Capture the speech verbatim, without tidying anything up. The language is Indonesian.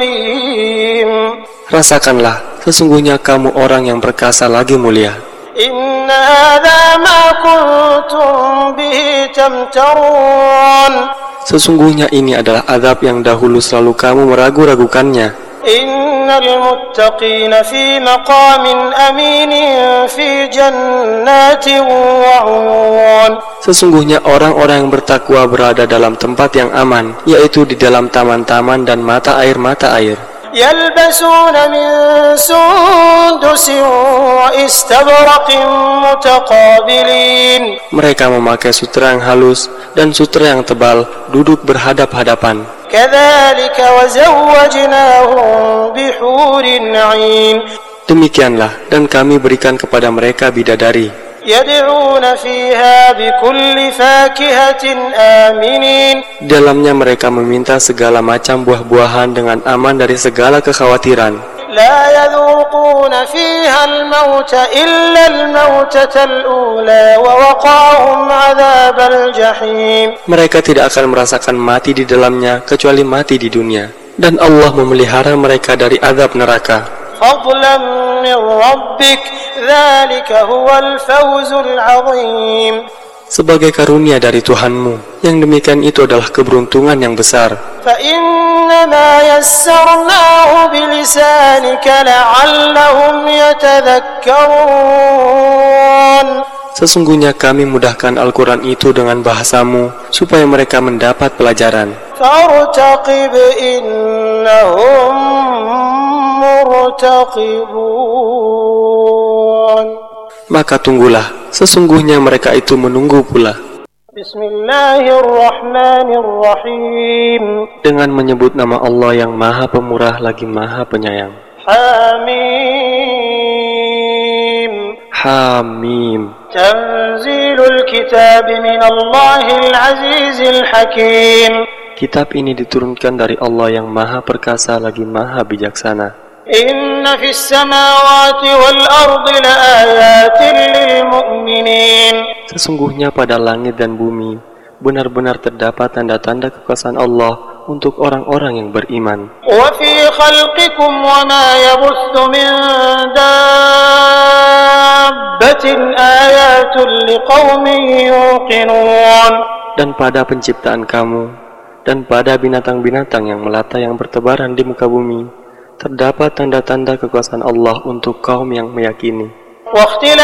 Rasakanlah, sesungguhnya kamu orang yang perkasa lagi mulia. Inna hadza ma kuntum bihi tamtarun. Sesungguhnya ini adalah azab yang dahulu selalu kamu meragu-ragukannya. Innal muttaqina fi maqamin aminin fi jannatin wa 'uyun. Sesungguhnya orang-orang yang bertakwa berada dalam tempat yang aman, yaitu di dalam taman-taman dan mata air-mata air. Yalbasuna min sundusin wa istabraqin mutaqabilin. Mereka memakai sutra yang halus dan sutra yang tebal, duduk berhadap-hadapan. Kadzalika wa zawwajnahum bihurin 'ain. Demikianlah, dan kami berikan kepada mereka bidadari. Yad'una fiha bikulli fakihatin aminin. Dalamnya mereka meminta segala macam buah-buahan dengan aman dari segala kekhawatiran. La yadhuquna fiha al-mauta illa al-mautata al-ula wa waqahum 'adzabal jahim. Mereka tidak akan merasakan mati di dalamnya kecuali mati di dunia, dan Allah memelihara mereka dari azab neraka. Fadlan min rabbik, dzalika huwal fawzul 'adzim. Sebagai karunia dari Tuhanmu, yang demikian itu adalah keberuntungan yang besar. Fa innama yassarnahu bilisanika la'allahum yatadhakkarun. Sesungguhnya kami mudahkan Al-Quran itu dengan bahasamu, supaya mereka mendapat pelajaran. Fartaqib innahum murtaqibun. Maka tunggulah, sesungguhnya mereka itu menunggu pula. Bismillahirrahmanirrahim. Dengan menyebut nama Allah yang Maha Pemurah lagi Maha Penyayang. Hamim. Hamim. Tanzilul kitab minallahil azizil hakim. Kitab ini diturunkan dari Allah yang Maha Perkasa lagi Maha Bijaksana. Inna fis samawati wal ardi laayatin lil mu'minin. Sesungguhnya pada langit dan bumi benar-benar terdapat tanda-tanda kekuasaan Allah untuk orang-orang yang beriman. Wa fi khalqikum wa ma yabuthu min dabbatin ayatun liqaumin yuqinun. Dan pada penciptaan kamu dan pada binatang-binatang yang melata yang bertebaran di muka bumi terdapat tanda-tanda kekuasaan Allah untuk kaum yang meyakini.